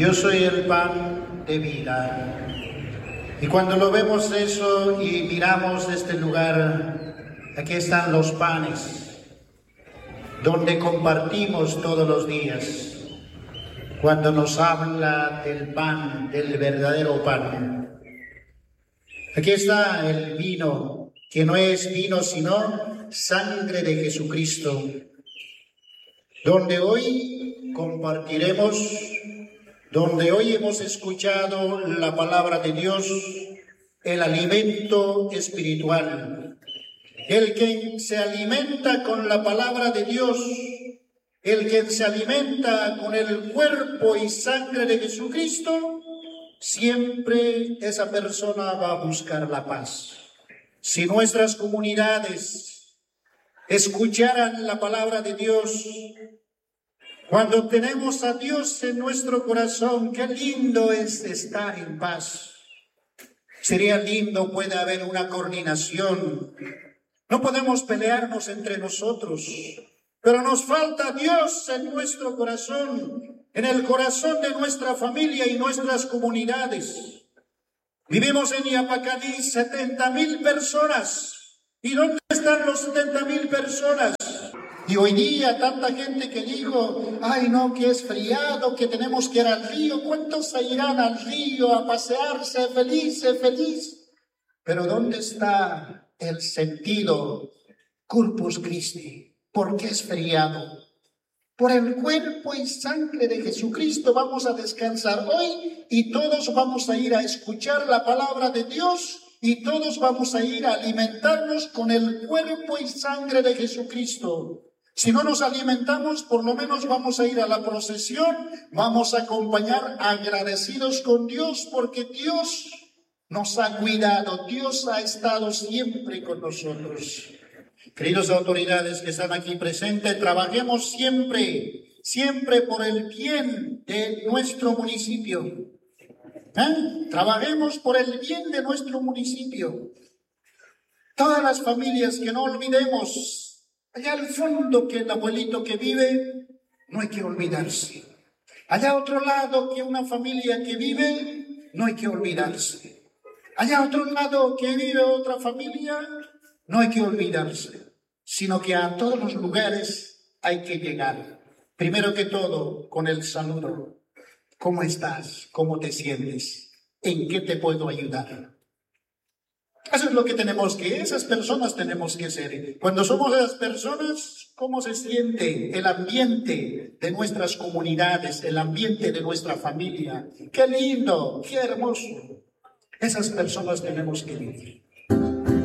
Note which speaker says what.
Speaker 1: Yo soy el pan de vida. Y cuando lo vemos eso y miramos este lugar, aquí están los panes, donde compartimos todos los días. Cuando nos habla del pan, del verdadero pan. Aquí está el vino, que no es vino sino sangre de Jesucristo, donde hoy compartiremos, donde hoy hemos escuchado la palabra de Dios, el alimento espiritual. El que se alimenta con la palabra de Dios, el que se alimenta con el cuerpo y sangre de Jesucristo, siempre esa persona va a buscar la paz. Si nuestras comunidades escucharan la palabra de Dios, cuando tenemos a Dios en nuestro corazón, qué lindo es estar en paz. Sería lindo, puede haber una coordinación. No podemos pelearnos entre nosotros, pero nos falta Dios en nuestro corazón, en el corazón de nuestra familia y nuestras comunidades. Vivimos en Yapacaní 70,000 personas. ¿Y dónde están los 70,000 personas? Y hoy día tanta gente que dijo, ay no, que es feriado, que tenemos que ir al río. ¿Cuántos se irán al río a pasearse feliz? Pero ¿dónde está el sentido Corpus Christi? ¿Por qué es feriado? Por el cuerpo y sangre de Jesucristo vamos a descansar hoy y todos vamos a ir a escuchar la palabra de Dios y todos vamos a ir a alimentarnos con el cuerpo y sangre de Jesucristo. Si no nos alimentamos, por lo menos vamos a ir a la procesión, vamos a acompañar agradecidos con Dios porque Dios nos ha cuidado, Dios ha estado siempre con nosotros. Queridos autoridades que están aquí presentes, trabajemos siempre por el bien de nuestro municipio. Trabajemos por el bien de nuestro municipio. Todas las familias que no olvidemos, allá al fondo que el abuelito que vive, no hay que olvidarse. Allá a otro lado que una familia que vive, no hay que olvidarse. Allá a otro lado que vive otra familia, no hay que olvidarse, sino que a todos los lugares hay que llegar. Primero que todo, con el saludo. ¿Cómo estás? ¿Cómo te sientes? ¿En qué te puedo ayudar? Eso es lo que esas personas tenemos que ser. Cuando somos esas personas, ¿cómo se siente el ambiente de nuestras comunidades, el ambiente de nuestra familia? ¡Qué lindo! ¡Qué hermoso! Esas personas tenemos que vivir.